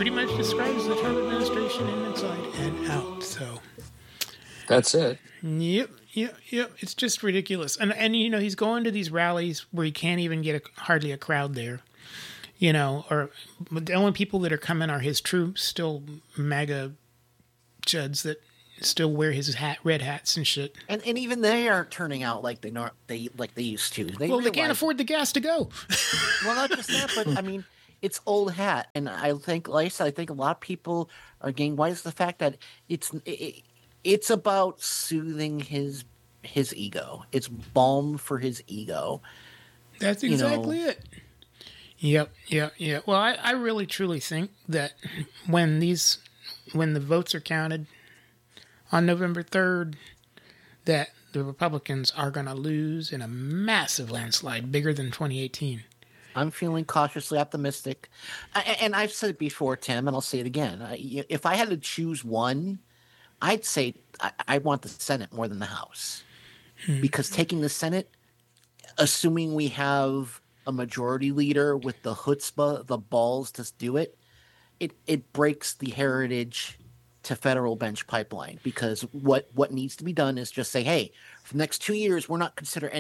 pretty much describes the Trump administration inside and out. So that's it. Yep. It's just ridiculous. And he's going to these rallies where he can't even get hardly a crowd there. Or the only people that are coming are his true, still MAGA chuds that still wear his red hats and shit. And even they aren't turning out like they used to. They can't afford the gas to go. Well, not just that, but I mean, it's old hat, and I think, like I said, I think a lot of people are getting wise to the fact that it's about soothing his ego. It's balm for his ego. That's exactly it. Yep. Well, I really truly think that when the votes are counted on November 3rd, that the Republicans are going to lose in a massive landslide, bigger than 2018. I'm feeling cautiously optimistic. And I've said it before, Tim, and I'll say it again. If I had to choose one, I'd say I want the Senate more than the House. Because taking the Senate, assuming we have a majority leader with the chutzpah, the balls to do it, it breaks the heritage to federal bench pipeline, because what needs to be done is just say, hey, for the next 2 years, we're not considering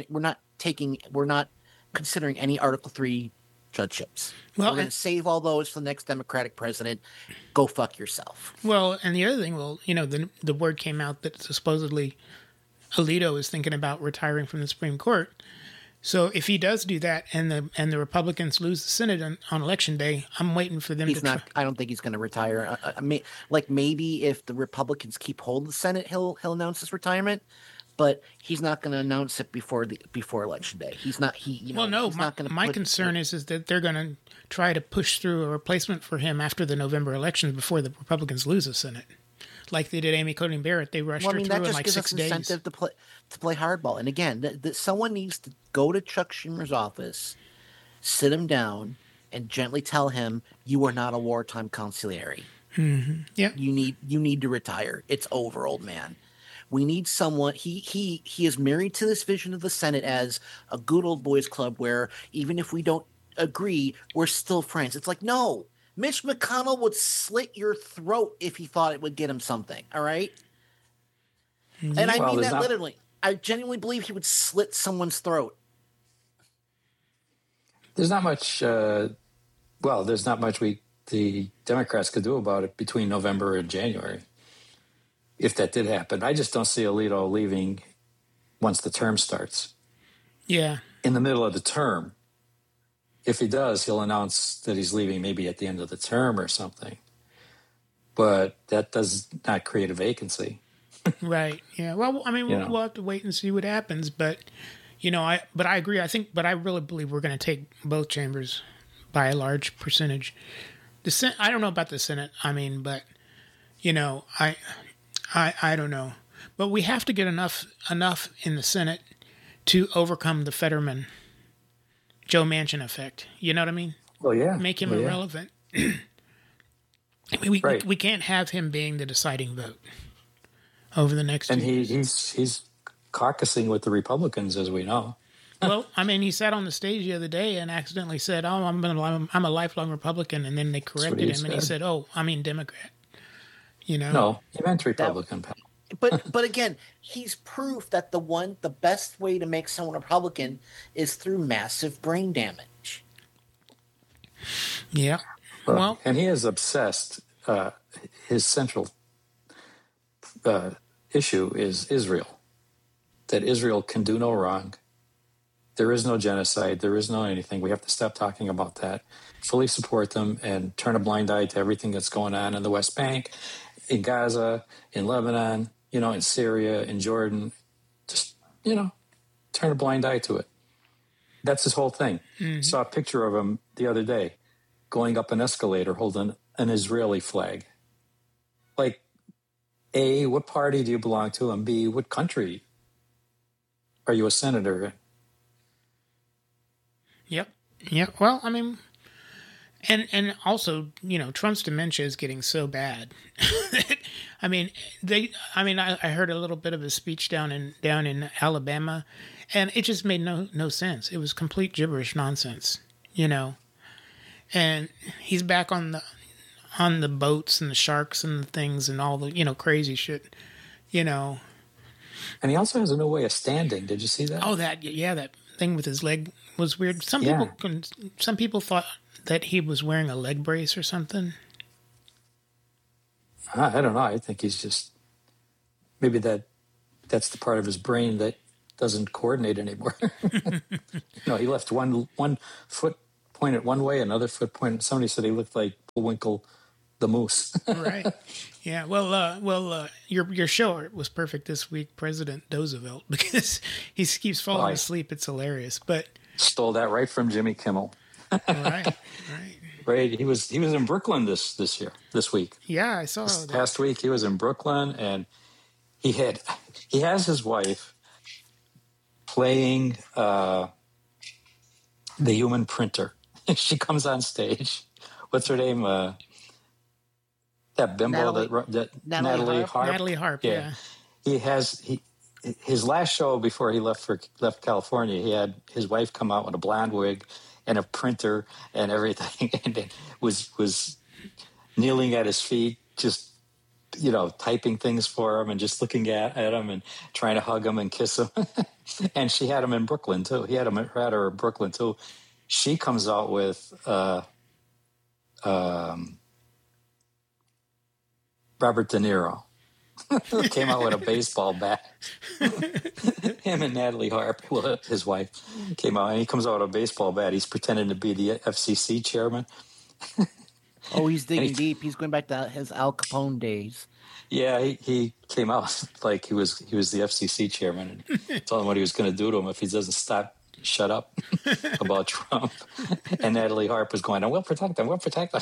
any Article 3 judgeships. Well, we're going to save all those for the next Democratic president. Go fuck yourself. Well, and the other thing, the word came out that supposedly Alito is thinking about retiring from the Supreme Court. So if he does do that, and the Republicans lose the Senate on election day, I'm waiting for them. I don't think he's going to retire. Maybe if the Republicans keep hold of the Senate, he'll announce his retirement. But he's not going to announce it before election day. He's not. My concern is that they're going to try to push through a replacement for him after the November elections before the Republicans lose the Senate, like they did Amy Coney Barrett. They rushed her through in like 6 days. That just gives us incentive to play hardball. And again, someone needs to go to Chuck Schumer's office, sit him down, and gently tell him, "You are not a wartime consigliere. Mm-hmm. Yeah, you need to retire. It's over, old man." We need someone. He is married to this vision of the Senate as a good old boys club where even if we don't agree, we're still friends. It's like, no, Mitch McConnell would slit your throat if he thought it would get him something. All right. And I mean that literally. I genuinely believe he would slit someone's throat. There's not much. There's not much the Democrats could do about it between November and January. If that did happen, I just don't see Alito leaving once the term starts. Yeah. In the middle of the term. If he does, he'll announce that he's leaving maybe at the end of the term or something. But that does not create a vacancy. Right. Yeah. Well, I mean, we'll have to wait and see what happens. But, I agree. I really believe we're going to take both chambers by a large percentage. The Senate, I don't know about the Senate. I mean, but, I don't know, but we have to get enough in the Senate to overcome the Fetterman, Joe Manchin effect. You know what I mean? Well, yeah. Make him irrelevant. We can't have him being the deciding vote over the next. And 2 years. he's caucusing with the Republicans, as we know. Well, I mean, he sat on the stage the other day and accidentally said, "Oh, I'm a lifelong Republican," and then they corrected him, and he said, "Oh, I mean Democrat." No, he meant Republican. But again, he's proof that the best way to make someone Republican is through massive brain damage. Yeah. Well, and he is obsessed. His central issue is Israel. That Israel can do no wrong. There is no genocide. There is no anything. We have to stop talking about that. Fully support them and turn a blind eye to everything that's going on in the West Bank, in Gaza, in Lebanon, in Syria, in Jordan. Just, turn a blind eye to it. That's his whole thing. Mm-hmm. Saw a picture of him the other day going up an escalator holding an Israeli flag. Like, A, what party do you belong to? And B, what country are you a senator in? Yep. Yeah. Well, I mean, and also, Trump's dementia is getting so bad. I heard a little bit of his speech down in Alabama, and it just made no sense. It was complete gibberish nonsense, And he's back on on the boats and the sharks and the things and all the crazy shit, And he also has a new way of standing. Did you see that? Oh, that thing with his leg was weird. Some people thought that he was wearing a leg brace or something. I don't know. I think he's just maybe that's the part of his brain that doesn't coordinate anymore. He left one foot pointed one way, another foot pointed. Somebody said he looked like Bullwinkle the moose. Right. Yeah. Well, your show was perfect this week, President Roosevelt, because he keeps falling asleep. It's hilarious. But stole that right from Jimmy Kimmel. Right. Right. He was in Brooklyn this week. Yeah, I saw that. Past week he was in Brooklyn, and he has his wife playing the human printer. She comes on stage. What's her name? That bimbo, Natalie Harp. Natalie Harp. Yeah. His last show before he left California, he had his wife come out with a blonde wig and a printer and everything, and it was kneeling at his feet, just typing things for him and just looking at him and trying to hug him and kiss him. And she had him in Brooklyn too. He had her in Brooklyn too. She comes out with Robert De Niro. Came out with a baseball bat. Him and Natalie Harp, his wife, came out, and he comes out with a baseball bat. He's pretending to be the FCC chairman. Oh, he's digging deep. He's going back to his Al Capone days. Yeah, he came out like he was the FCC chairman and told him what he was going to do to him if he doesn't shut up about Trump. And Natalie Harp was going, we'll protect them.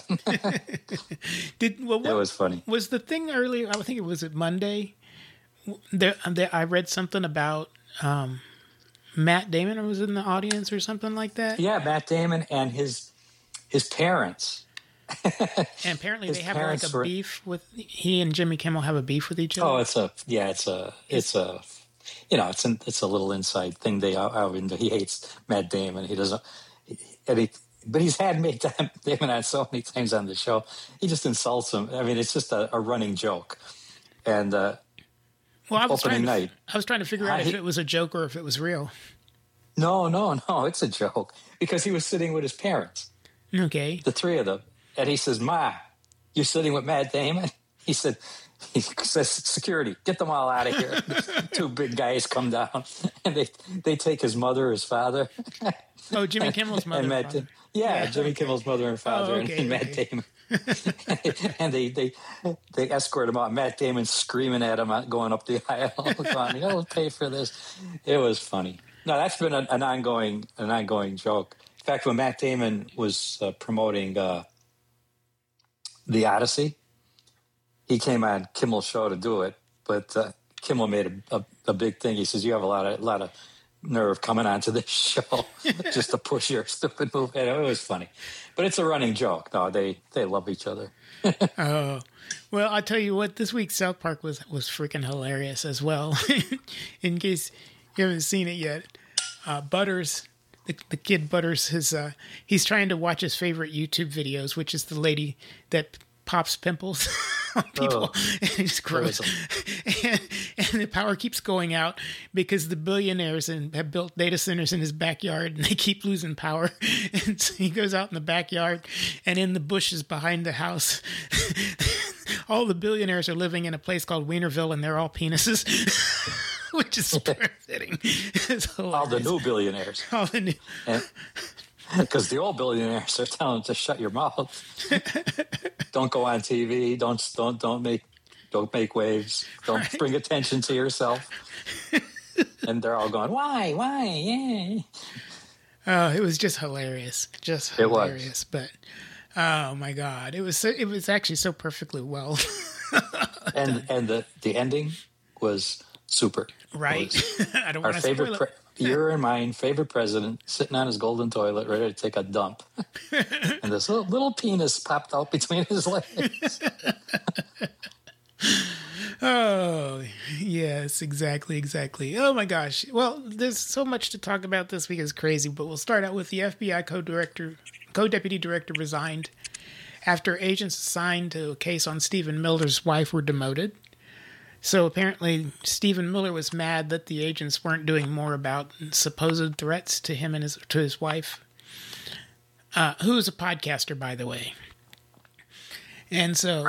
It was funny. Was the thing earlier, I think it was Monday, I read something about Matt Damon was in the audience or something like that? Yeah, Matt Damon and his parents. And apparently they have like a beef with, he and Jimmy Kimmel have a beef with each other. Oh, it's a little inside thing. He hates Matt Damon. He doesn't, but he's had Matt Damon on so many times on the show. He just insults him. I mean, it's just a running joke. And I was trying to figure out if it was a joke or if it was real. No, it's a joke because he was sitting with his parents. Okay, the three of them, and he says, "Ma, you're sitting with Matt Damon." He says, security, get them all out of here. Two big guys come down, and they take his mother, his father. Oh, Jimmy Kimmel's mother. And Matt, yeah, Jimmy Kimmel's mother and father, and Matt Damon. And they escort him out. Matt Damon screaming at him, going up the aisle, going, "You'll pay for this." It was funny. No, that's been an ongoing joke. In fact, when Matt Damon was promoting The Odyssey, he came on Kimmel's show to do it, but Kimmel made a big thing. He says, "You have a lot of nerve coming onto this show just to push your stupid move." And it was funny, but it's a running joke. No, they love each other. Oh, well, I'll tell you what. This week South Park was freaking hilarious as well. In case you haven't seen it yet, Butters. The kid Butters, he's trying to watch his favorite YouTube videos, which is the lady that pops pimples on people. And it's gross. And the power keeps going out because the billionaires have built data centers in his backyard, and they keep losing power. And so he goes out in the backyard, and in the bushes behind the house, all the billionaires are living in a place called Wienerville, and they're all penises. Which is super fitting. All the new billionaires. Because the old billionaires are telling them to shut your mouth. Don't go on TV. Don't make waves. Don't bring attention to yourself. And they're all going, why? Yeah. Oh, it was just hilarious. It was. But oh my God, it was actually so perfectly well. and the ending was super. Right. I don't want to spoil it. Your and mine favorite president sitting on his golden toilet ready to take a dump. And this little penis popped out between his legs. Oh, yes, exactly. Oh my gosh. Well, there's so much to talk about this week. It's crazy, but we'll start out with the FBI co-deputy director resigned after agents assigned to a case on Stephen Miller's wife were demoted. So apparently Stephen Miller was mad that the agents weren't doing more about supposed threats to him and his wife, who is a podcaster, by the way. And so,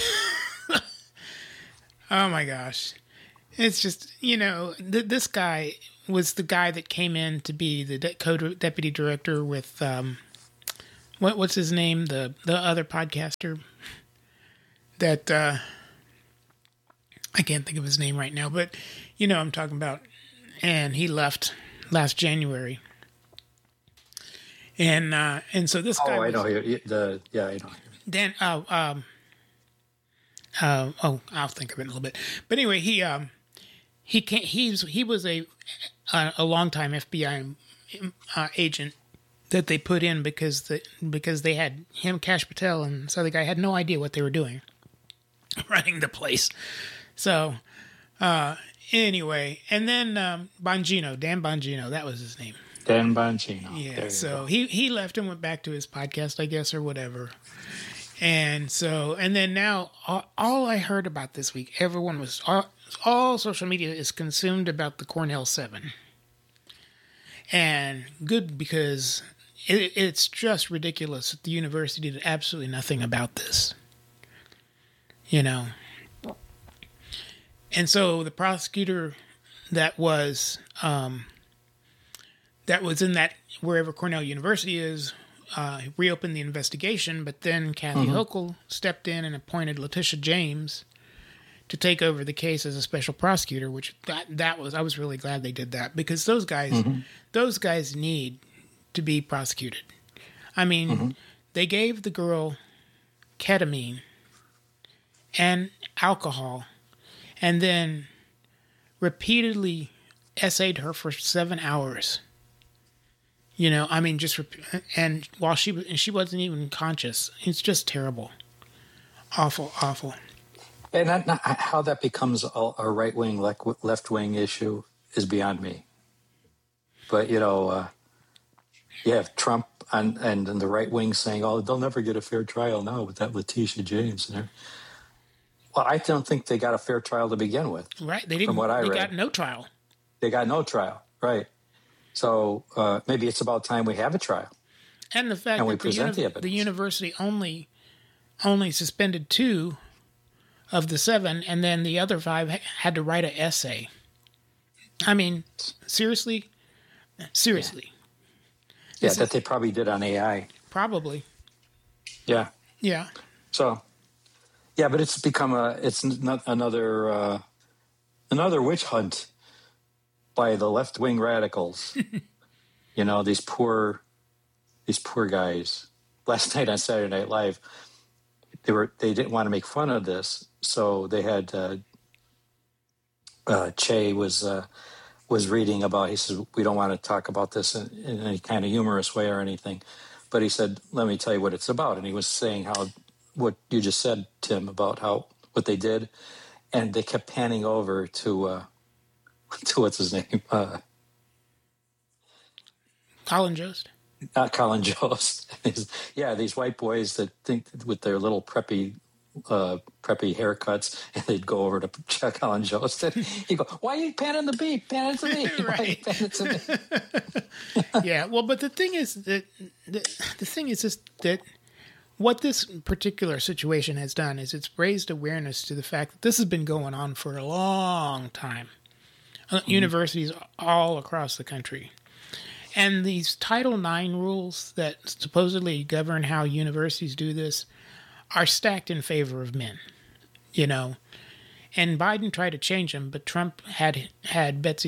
oh my gosh. It's just, this guy was the guy that came in to be the co-deputy director with, what's his name? The other podcaster that, I can't think of his name right now, but I'm talking about. And he left last January. And so this guy. Oh, I know. I know. Dan. I'll think of it in a little bit. But anyway, he was a longtime FBI agent that they put in because they had him, Kash Patel, and this other guy had no idea what they were doing, running the place. So, anyway, and then Dan Bongino, that was his name. Dan Bongino. Yeah, so he left and went back to his podcast, I guess, or whatever. And then now, all I heard about this week, everyone was, all social media is consumed about the Cornell 7. And good, because it's just ridiculous that the university did absolutely nothing about this. And so the prosecutor that was in that, wherever Cornell University is, reopened the investigation, but then Kathy Hochul stepped in and appointed Letitia James to take over the case as a special prosecutor, which I was really glad they did that, because those guys need to be prosecuted. I mean, they gave the girl ketamine and alcohol and then repeatedly essayed her for 7 hours. And while she wasn't even conscious. It's just terrible. Awful, awful. And how that becomes a right-wing, left-wing issue is beyond me. But, you have Trump and the right wing saying, oh, they'll never get a fair trial now with that Letitia James. Well, I don't think they got a fair trial to begin with. Right. They didn't. From what I read. They got no trial. They got no trial. Right. So maybe it's about time we have a trial. And the fact that the university only suspended 2 of the 7, and then the other 5 had to write an essay. I mean, seriously? Yeah, that they probably did on AI. Probably. Yeah. Yeah. So, yeah, but it's become another witch hunt by the left-wing radicals. These poor guys. Last night on Saturday Night Live, they didn't want to make fun of this, so they had Che was reading about. He said, "We don't want to talk about this in any kind of humorous way or anything," but he said, "Let me tell you what it's about." And he was saying how what you just said, Tim, about what they did, and they kept panning over to what's his name, Colin Jost. Not Colin Jost. These white boys that think with their little preppy haircuts, and they'd go over to check Colin Jost. And he'd go, "Why are you panning the beat? Pan it to me." Right. Yeah. Well, but the thing is that that what this particular situation has done is it's raised awareness to the fact that this has been going on for a long time. Universities all across the country. And these Title IX rules that supposedly govern how universities do this are stacked in favor of men, And Biden tried to change them, but Trump had Linda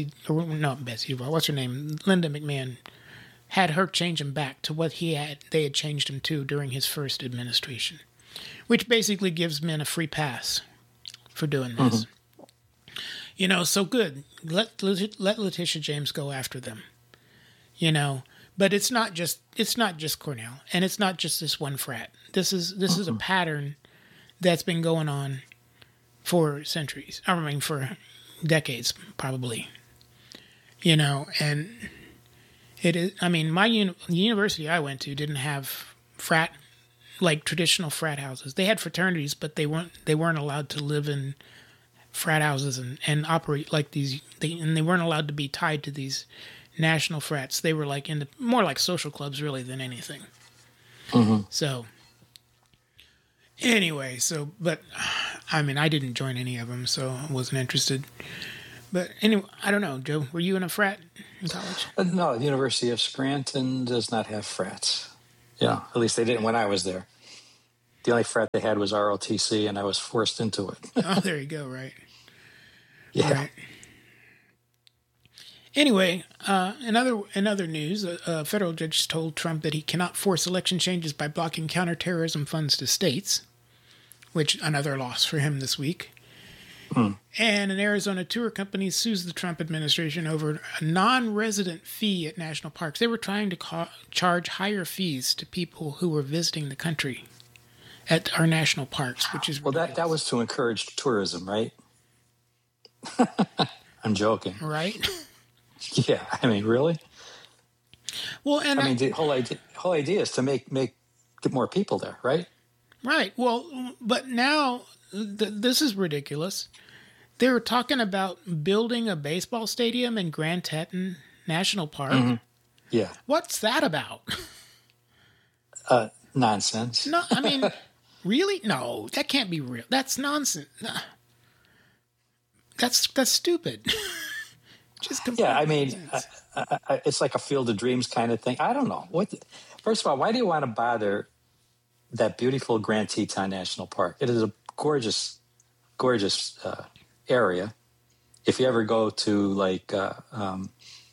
McMahon, had her change them back to what they had changed him to during his first administration, which basically gives men a free pass for doing this. So good. Let Letitia James go after them. But it's not just Cornell, and it's not just this one frat. This is a pattern that's been going on for centuries. For decades, probably. And it is. I mean, the university I went to didn't have frat like traditional frat houses. They had fraternities, but they weren't allowed to live in frat houses and operate like these. And they weren't allowed to be tied to these national frats. They were like more like social clubs really than anything. Mm-hmm. So anyway, but I mean, I didn't join any of them, so I wasn't interested. But anyway, I don't know, Joe. Were you in a frat in college? No, the University of Scranton does not have frats. Yeah, at least they didn't when I was there. The only frat they had was ROTC, and I was forced into it. Oh, there you go. Right. Yeah. Right. Anyway, in other news, a federal judge told Trump that he cannot force election changes by blocking counterterrorism funds to states, which another loss for him this week. And an Arizona tour company sues the Trump administration over a non-resident fee at national parks. They were trying to charge higher fees to people who were visiting the country at our national parks, which is ridiculous. That was to encourage tourism, right? I'm joking. Right? Yeah, I mean, really? Well, and I mean, the whole idea is to get more people there, right? Right. Well, but now this is ridiculous. They were talking about building a baseball stadium in Grand Teton National Park. Mm-hmm. Yeah. What's that about? Nonsense. No, I mean, really? No, that can't be real. That's nonsense. That's stupid. Just yeah, I mean, it's like a Field of Dreams kind of thing. I don't know. First of all, why do you want to bother that beautiful Grand Teton National Park? It is a gorgeous, gorgeous area. If you ever go to like, the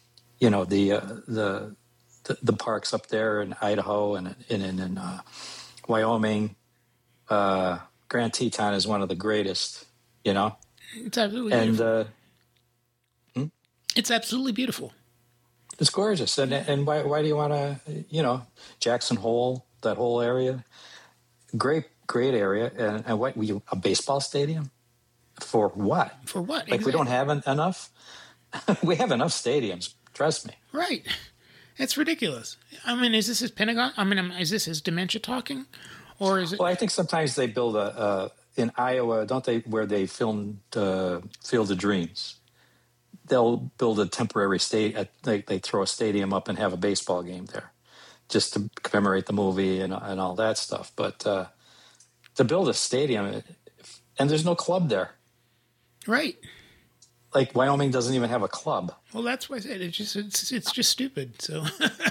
parks up there in Idaho and in Wyoming, Grand Teton is one of the greatest. You know, it's absolutely beautiful. It's absolutely beautiful. It's gorgeous, and why do you want to? Jackson Hole, that whole area, great area, and what a baseball stadium. For what? For what? Like, exactly. We don't have enough? We have enough stadiums. Trust me. Right. It's ridiculous. I mean, is this his Pentagon? I mean, is this his dementia talking? Or is it... Well, I think sometimes they build in Iowa, don't they, where they filmed Field of Dreams. They'll build a temporary they throw a stadium up and have a baseball game there just to commemorate the movie and all that stuff. But to build a stadium, and there's no club there. Right. Like Wyoming doesn't even have a club. Well, that's why I said it's just stupid. So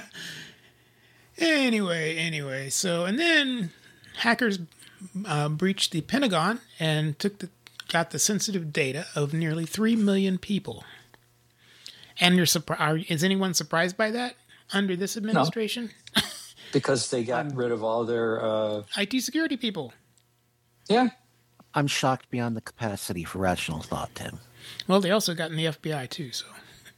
anyway. So and then hackers breached the Pentagon and got the sensitive data of nearly 3 million people. And is anyone surprised by that under this administration? No, because they got rid of all their IT security people. Yeah. I'm shocked beyond the capacity for rational thought, Tim. Well, they also got in the FBI, too, so.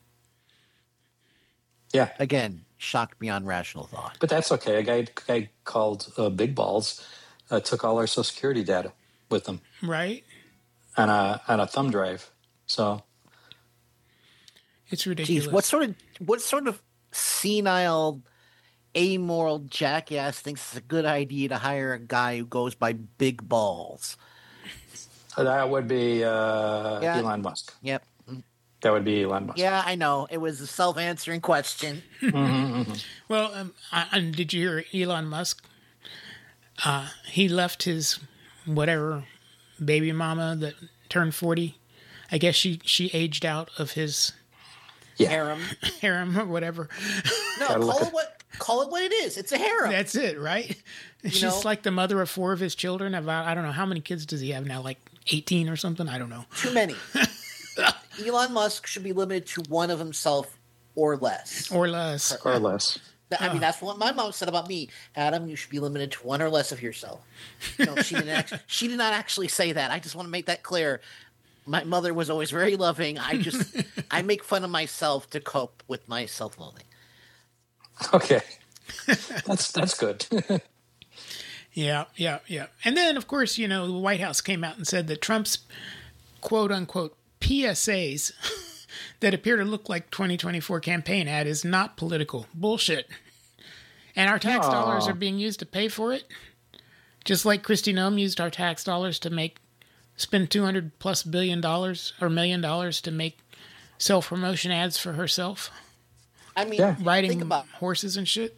Yeah. Again, shocked beyond rational thought. But that's okay. A guy called Big Balls took all our Social Security data with them. Right. On a thumb drive. So. It's ridiculous. Geez, what sort of senile, amoral jackass thinks it's a good idea to hire a guy who goes by Big Balls? That would be Elon Musk. Yep. That would be Elon Musk. Yeah, I know. It was a self-answering question. Well, did you hear Elon Musk? He left his whatever baby mama that turned 40. I guess she aged out of his harem or whatever. No, call it what it is. It's a harem. That's it, right? She's like the mother of 4 of his children. I don't know, how many kids does he have now? Like 18 or something? I don't know. Too many. Elon Musk should be limited to one of himself or less. Or less. I mean, that's what my mom said about me. Adam, you should be limited to one or less of yourself. No, she did not actually say that. I just want to make that clear. My mother was always very loving. I make fun of myself to cope with my self-loathing. Okay. That's good. Yeah. And then, of course, the White House came out and said that Trump's quote-unquote PSAs that appear to look like 2024 campaign ad is not political. Bullshit. And our tax dollars are being used to pay for it? Just like Kristi Noem used our tax dollars to spend $200+ billion or $1 million to make self-promotion ads for herself. I mean, riding horses and shit.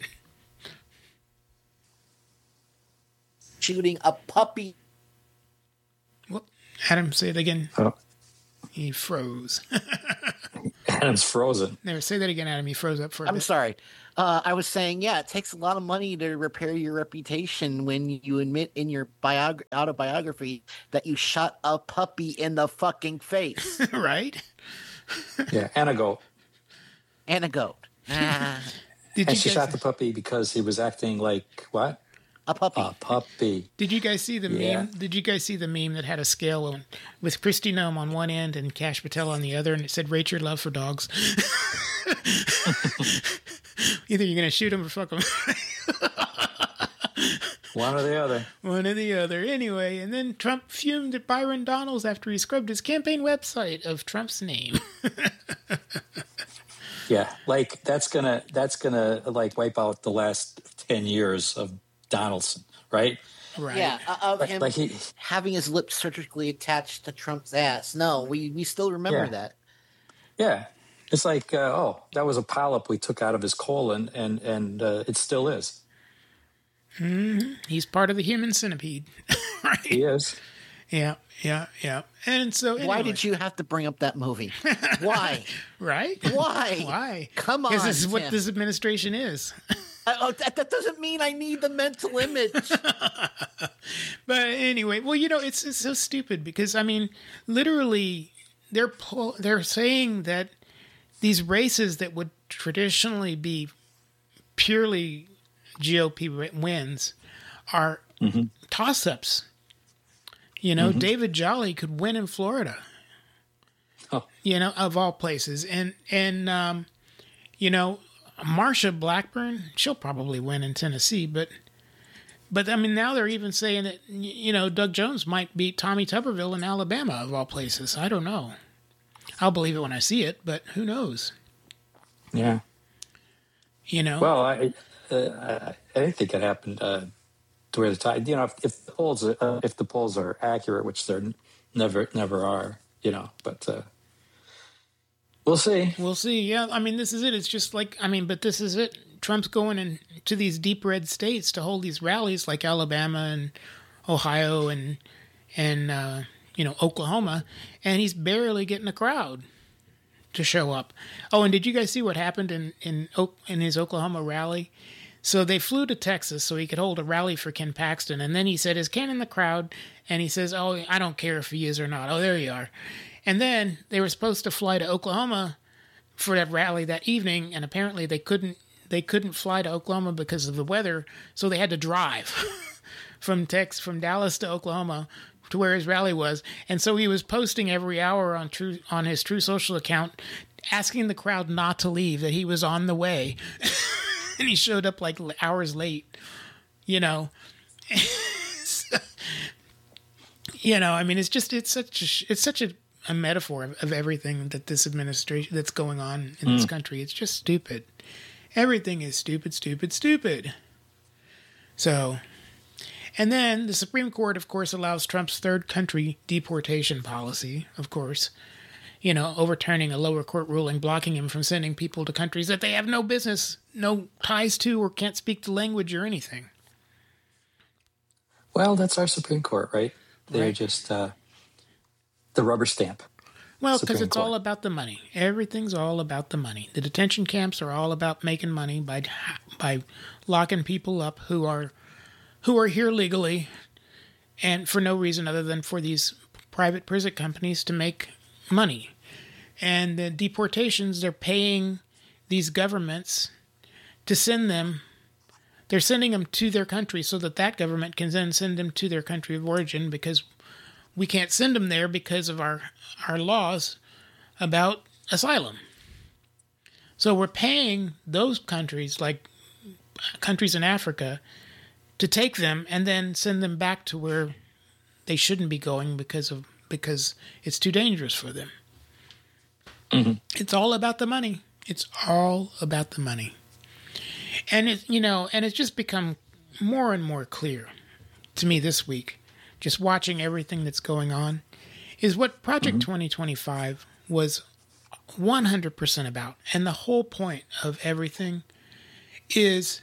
Shooting a puppy. Well, Adam, say it again. Oh. He froze. Adam's frozen. Never say that again, Adam. He froze up for a bit. I'm sorry. I was saying, it takes a lot of money to repair your reputation when you admit in your autobiography that you shot a puppy in the fucking face. Right? Yeah, and a goat. And a goat. And she shot the puppy because he was acting like what? A puppy. A puppy. Did you guys see the meme? Did you guys see the meme that had a scale with Kristi Noem on one end and Kash Patel on the other, and it said, "Rate your love for dogs." Either you're going to shoot them or fuck them. One or the other. One or the other. Anyway, and then Trump fumed at Byron Donalds after he scrubbed his campaign website of Trump's name. Yeah, like that's gonna like wipe out the last 10 years of Donaldson, right? Right. Yeah, of him like he, having his lips surgically attached to Trump's ass. No, we still remember that. Yeah, it's like that was a polyp we took out of his colon, and it still is. Mm-hmm. He's part of the human centipede. Right? He is. Yeah. And so anyway. Why did you have to bring up that movie? Why? Right? Why? Come on, because this is what Tim. this administration is. That doesn't mean I need the mental image. But anyway, well, it's so stupid because, I mean, literally they're saying that these races that would traditionally be purely GOP wins are toss-ups. David Jolly could win in Florida. Oh. Of all places. And Marsha Blackburn, she'll probably win in Tennessee, but I mean, now they're even saying that, Doug Jones might beat Tommy Tuberville in Alabama, of all places. I don't know. I'll believe it when I see it, but who knows? Yeah. Well, I didn't think it happened to where the tide. If the polls are accurate, which they're never are, but we'll see. We'll see. Yeah, I mean, this is it. It's just like, but this is it. Trump's going into these deep red states to hold these rallies, like Alabama and Ohio and Oklahoma, and he's barely getting a crowd to show up. Oh, and did you guys see what happened in his Oklahoma rally? So they flew to Texas so he could hold a rally for Ken Paxton, and then he said, "Is Ken in the crowd?" And he says, "Oh, I don't care if he is or not." Oh, there you are. And then they were supposed to fly to Oklahoma for that rally that evening, and apparently they couldn't fly to Oklahoma because of the weather, so they had to drive from Dallas to Oklahoma to where his rally was. And so he was posting every hour on his True Social account, asking the crowd not to leave, that he was on the way. And he showed up like hours late, I mean, it's such a metaphor of everything that this administration that's going on in this country. It's just stupid. Everything is stupid. So, and then the Supreme Court, of course, allows Trump's third country deportation policy, of course, overturning a lower court ruling blocking him from sending people to countries that they have no business, no ties to, or can't speak the language or anything. Well, that's our Supreme Court, right? They're just the rubber stamp. Well, because it's all about the money. Everything's all about the money. The detention camps are all about making money by locking people up who are here legally and for no reason other than for these private prison companies to make money. And the deportations, they're paying these governments to send them. They're sending them to their country so that government can then send them to their country of origin, because we can't send them there because of our laws about asylum. So we're paying those countries, like countries in Africa, to take them and then send them back to where they shouldn't be going because it's too dangerous for them. Mm-hmm. It's all about the money. It's all about the money. And it's just become more and more clear to me this week, just watching everything that's going on, is what Project 2025 was 100% about. And the whole point of everything is,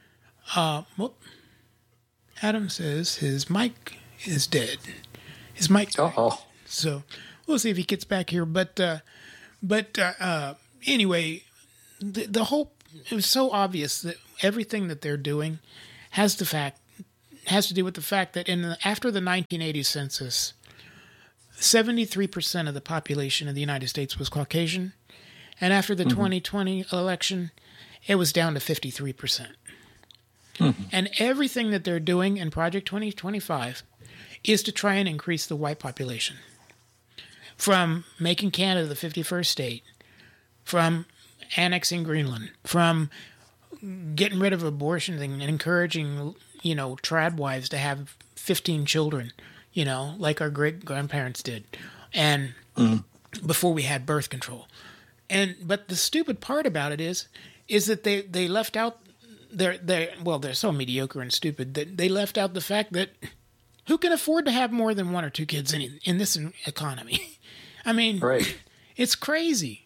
Adam says his mic is dead. His mic. Oh. So we'll see if he gets back here. But anyway, the whole, it was so obvious that everything that they're doing has to do with the fact that after the 1980 census, 73% of the population of the United States was Caucasian, and after the 2020 election, it was down to 53%. And everything that they're doing in Project 2025 is to try and increase the white population, from making Canada the 51st state, from annexing Greenland, from getting rid of abortion and encouraging, trad wives to have 15 children, like our great-grandparents did, and before we had birth control. But the stupid part about it is that they left out, they're so mediocre and stupid that they left out the fact that who can afford to have more than one or two kids in this economy? I mean, right. It's crazy,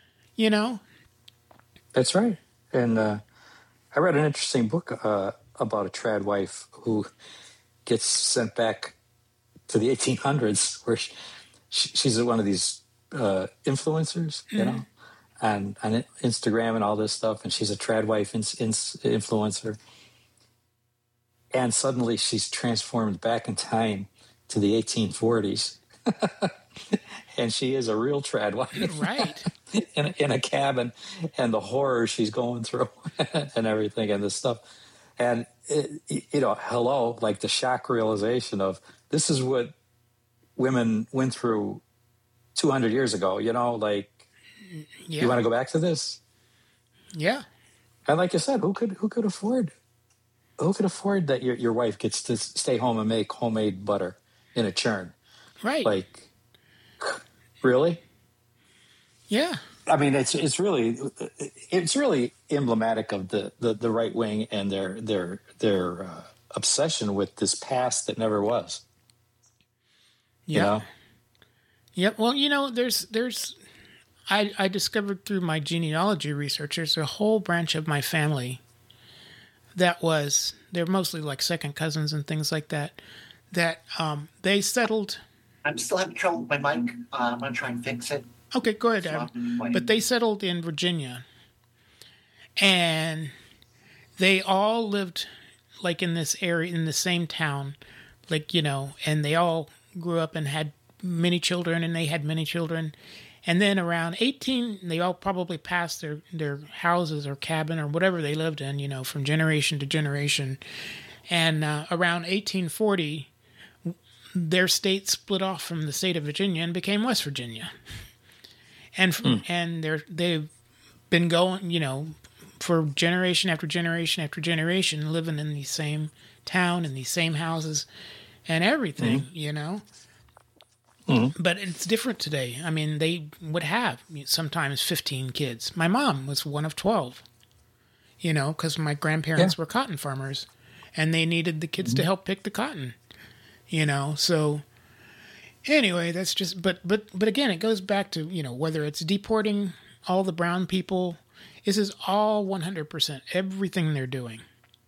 That's right. And I read an interesting book about a trad wife who gets sent back to the 1800s, where she's one of these influencers, on Instagram and all this stuff, and she's a trad wife influencer. And suddenly she's transformed back in time to the 1840s. And she is a real trad wife. Right. in a cabin, and the horror she's going through and everything and this stuff. And, hello, like the shock realization of this is what women went through 200 years ago, you want to go back to this? Yeah. And like you said, who could afford that your wife gets to stay home and make homemade butter in a churn? Right. Like, really? Yeah. I mean, it's really emblematic of the right wing and their obsession with this past that never was. Yeah. Yep. Well, I discovered through my genealogy research, there's a whole branch of my family they're mostly like second cousins and things like that they settled. I'm still having trouble with my mic. I'm going to try and fix it. Okay, go ahead, Adam. But they settled in Virginia, and they all lived like in this area, in the same town, and they all grew up and had many children, and they had many children. And then around 18, they all probably passed their houses or cabin or whatever they lived in, from generation to generation. And around 1840, their state split off from the state of Virginia and became West Virginia. And they've been going, for generation after generation after generation, living in the same town, in these same houses and everything, But it's different today. I mean, they would have sometimes 15 kids. My mom was one of 12, because my grandparents were cotton farmers, and they needed the kids to help pick the cotton, So anyway, that's just. But again, it goes back to whether it's deporting all the brown people. This is all 100% everything they're doing.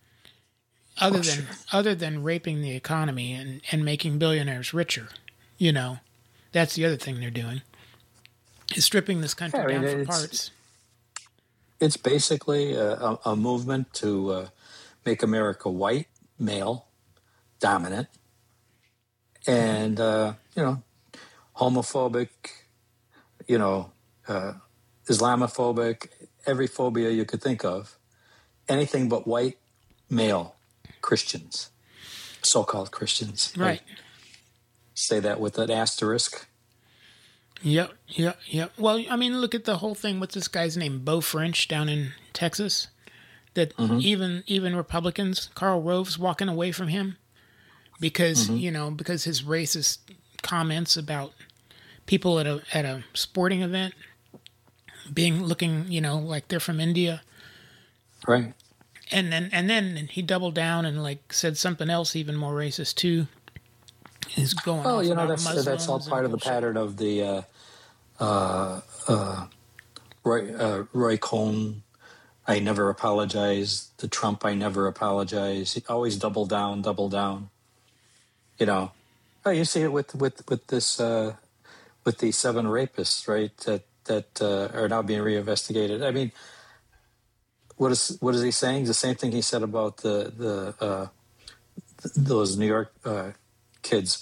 Other than raping the economy and making billionaires richer, That's the other thing they're doing, is stripping this country down for parts. It's basically a movement to make America white, male, dominant, and, homophobic, Islamophobic, every phobia you could think of. Anything but white, male Christians, so-called Christians. Right. Say that with an asterisk. Yep. Well, I mean, look at the whole thing. What's this guy's name? Beau French down in Texas. That even Republicans, Karl Rove's walking away from him because because his racist comments about people at a sporting event looking like they're from India. Right. then he doubled down and like said something else even more racist too. Is going. Oh, on that's all part of the pattern of the Roy Cohn. I never apologize. The Trump, I never apologize. He always double down. You know, oh, you see it with this with the 7 rapists, right? That are now being reinvestigated. I mean, what is he saying? The same thing he said about those New York kids.